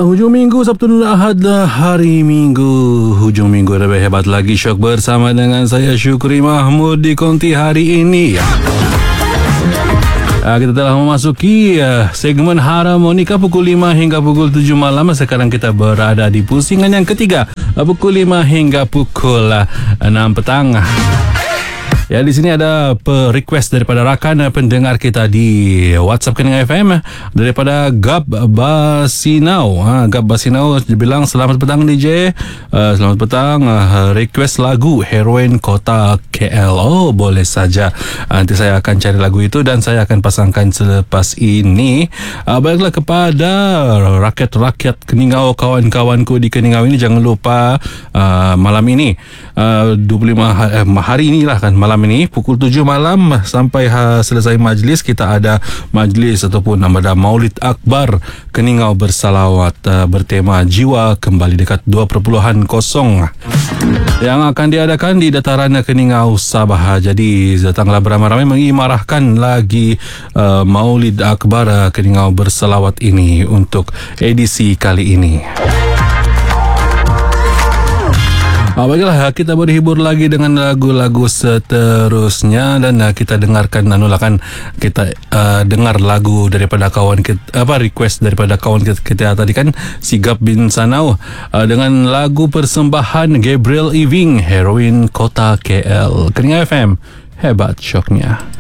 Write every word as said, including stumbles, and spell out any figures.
hujung minggu, Sabtu dan Ahad lah, hari Minggu. Hujung minggu lebih hebat lagi. Syok bersama dengan saya Syukri Mahmud di Konti hari ini. Uh, kita telah memasuki uh, segmen Harmonika pukul lima hingga pukul tujuh malam. Sekarang kita berada di pusingan yang ketiga, uh, pukul lima hingga pukul uh, enam petang. Ya, di sini ada request daripada rakan pendengar kita di WhatsApp Keningan F M daripada Gab Basinau. Ha, Gab Basinau dia bilang selamat petang D J. Uh, selamat petang. Uh, request lagu Heroin Kota K L. Oh, boleh saja. Uh, nanti saya akan cari lagu itu dan saya akan pasangkan selepas ini. Uh, baiklah, kepada rakyat-rakyat Keningau, kawan-kawanku di Keningau ini, jangan lupa uh, malam ini uh, dua puluh lima ha- eh, hari inilah kan, malam ini pukul tujuh malam sampai ha, selesai majlis, kita ada majlis ataupun ada Maulid Akbar Keningau bersalawat uh, bertema jiwa kembali dekat dua perpuluhan kosong yang akan diadakan di dataran Keningau, Sabah. Jadi datanglah beramai-ramai mengimarahkan lagi uh, Maulid Akbar uh, Keningau bersalawat ini untuk edisi kali ini. Ah, baiklah, kita berhibur lagi dengan lagu-lagu seterusnya dan uh, kita dengarkan anulakan kita uh, dengar lagu daripada kawan kita, apa request daripada kawan kita, kita tadi kan, Sigap bin Sanau uh, dengan lagu persembahan Gabriel Ewing, Heroin Kota K L. Keningan F M, hebat syoknya.